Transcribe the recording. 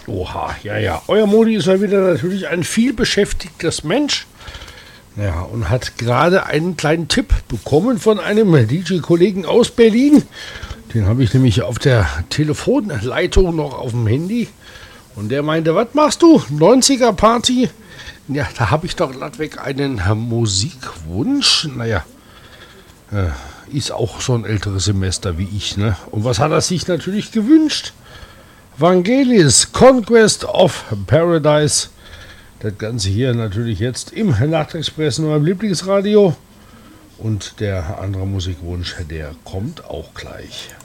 Oha, ja, ja. Euer Modi ist ja wieder natürlich ein vielbeschäftigtes Mensch. Ja, und hat gerade einen kleinen Tipp bekommen von einem DJ-Kollegen aus Berlin. Den habe ich nämlich auf der Telefonleitung noch auf dem Handy. Und der meinte, was machst du? 90er-Party? Ja, da habe ich doch glattweg einen Musikwunsch. Naja, ist auch so ein älteres Semester wie ich, ne? Und was hat er sich natürlich gewünscht? Vangelis, Conquest of Paradise. Das Ganze hier natürlich jetzt im Nachtexpress nur beim Lieblingsradio. Und der andere Musikwunsch, der kommt auch gleich.